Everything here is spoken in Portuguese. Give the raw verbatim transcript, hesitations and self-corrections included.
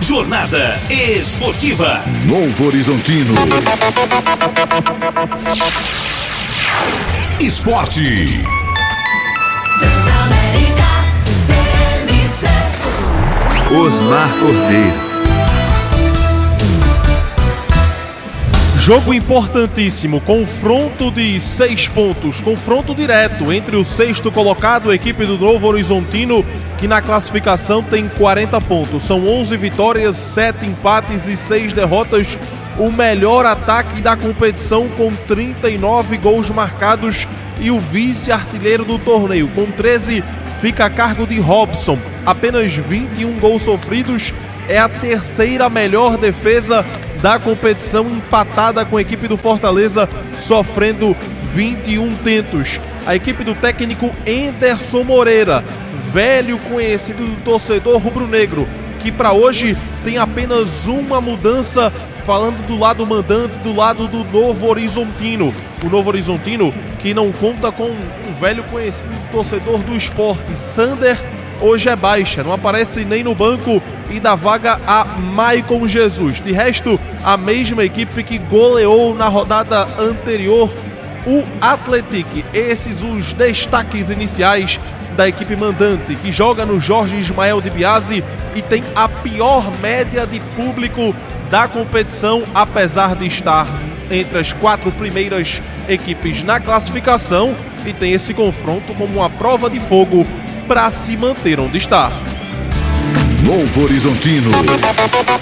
Jornada Esportiva. Novo Horizontino. Esporte. Osmar Cordeiro. Jogo importantíssimo, confronto de seis pontos, confronto direto entre o sexto colocado, a equipe do Novo Horizontino, que na classificação tem quarenta pontos. São onze vitórias, sete empates e seis derrotas. O melhor ataque da competição com trinta e nove gols marcados e o vice-artilheiro do torneio. Com treze fica a cargo de Robson. Apenas vinte e um gols sofridos. É a terceira melhor defesa da competição, empatada com a equipe do Fortaleza, sofrendo vinte e um tentos. A equipe do técnico Enderson Moreira, velho conhecido do torcedor rubro-negro, que para hoje tem apenas uma mudança, falando do lado mandante, do lado do Novo Horizontino. O Novo Horizontino que não conta com um velho conhecido do torcedor do esporte, Sander, hoje é baixa, não aparece nem no banco e dá vaga a Maicon Jesus. De resto, a mesma equipe que goleou na rodada anterior o Atlético. Esses os destaques iniciais da equipe mandante, que joga no Jorge Ismael de Biasi e tem a pior média de público da competição, apesar de estar entre as quatro primeiras equipes na classificação, e tem esse confronto como uma prova de fogo para se manter onde está. Novo Horizontino.